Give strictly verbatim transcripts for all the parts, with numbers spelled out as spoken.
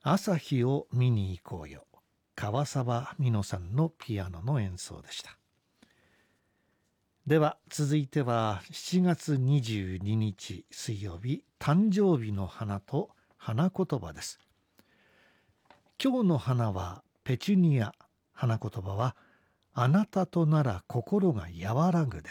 朝日を見に行こうよ、川沢美乃さんのピアノの演奏でした。では続いてはしちがつにじゅうににち水曜日、誕生日の花と花言葉です。今日の花はペチュニア、花言葉はあなたとなら心が和らぐです。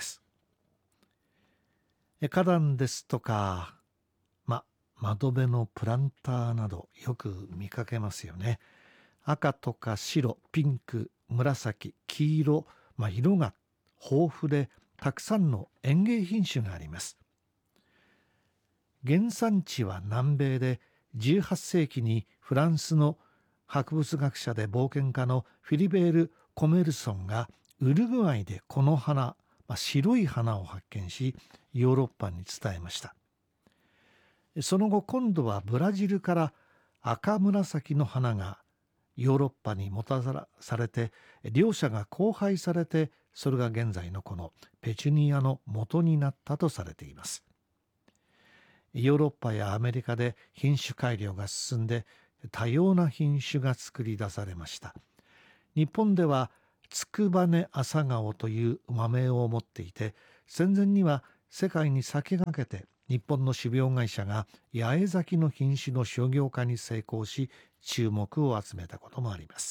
花壇ですとか、ま、窓辺のプランターなどよく見かけますよね。赤とか白、ピンク、紫、黄色、まあ、色が豊富でたくさんの園芸品種があります。原産地は南米で、じゅうはっせいきにフランスの博物学者で冒険家のフィリベール・コメルソンがウルグアイでこの花、まあ、白い花を発見し、ヨーロッパに伝えました。その後今度はブラジルから赤紫の花がヨーロッパにもたらされて、両者が交配されて、それが現在のこのペチュニアの元になったとされています。ヨーロッパやアメリカで品種改良が進んで、多様な品種が作り出されました。日本ではつくばね朝顔という和名を持っていて、戦前には世界に先駆けて日本の種苗会社が八重咲きの品種の商業化に成功し、注目を集めたこともあります。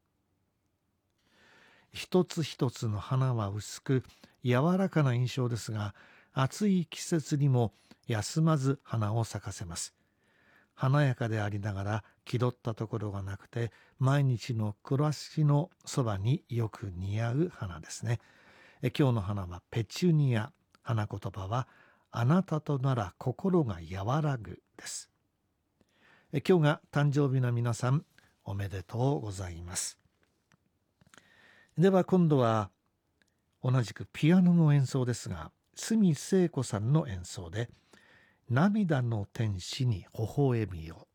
一つ一つの花は薄く柔らかな印象ですが、暑い季節にも休まず花を咲かせます。華やかでありながら気取ったところがなくて、毎日の暮らしのそばによく似合う花ですね。え今日の花はペチュニア、花言葉はあなたとなら心が和らぐです。え今日が誕生日の皆さん、おめでとうございます。では今度は同じくピアノの演奏ですが、角聖子さんの演奏で涙の天使に微笑みよ。